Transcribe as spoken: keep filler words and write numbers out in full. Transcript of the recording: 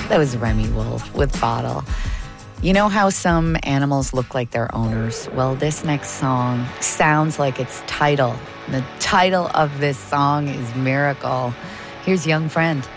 That was Remy Wolf with Bottle. You know how some animals look like their owners? Well, this next song sounds like its title. The title of this song is Miracle. Here's Young Friend.